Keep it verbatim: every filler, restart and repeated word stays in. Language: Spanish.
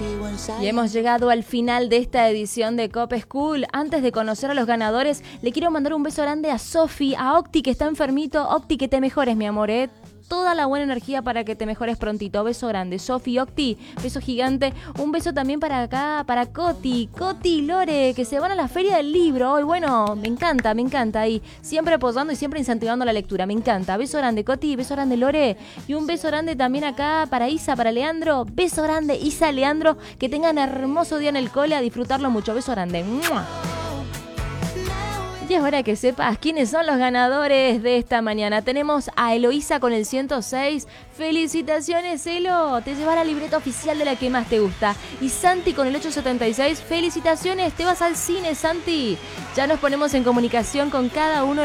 Y hemos llegado al final de esta edición de Cop School. Antes de conocer a los ganadores, le quiero mandar un beso grande a Sofi, a Octi que está enfermito. Octi, que te mejores, mi amor, ¿eh? Toda la buena energía para que te mejores prontito. Beso grande, Sofi, Octi, beso gigante. Un beso también para acá, para Coti, Coti y Lore, que se van a la Feria del Libro hoy. Bueno, me encanta, me encanta. Y siempre apoyando y siempre incentivando la lectura, me encanta. Beso grande, Coti, beso grande, Lore. Y un beso grande también acá para Isa, para Leandro. Beso grande, Isa, Leandro. Que tengan hermoso día en el cole, a disfrutarlo mucho. Beso grande. ¡Mua! Y es hora que sepas quiénes son los ganadores de esta mañana. Tenemos a Eloísa con el ciento seis. Felicitaciones, Elo. Te lleva la libreta oficial de la que más te gusta. Y Santi con el ochocientos setenta y seis. Felicitaciones. Te vas al cine, Santi. Ya nos ponemos en comunicación con cada uno